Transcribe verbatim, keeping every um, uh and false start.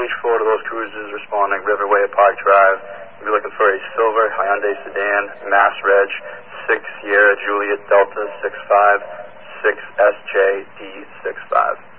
H four to those cruisers responding, Riverway, Park Drive. We'll be looking for a silver Hyundai sedan, Mass Reg, six Sierra Juliet Delta six five six S J D six five.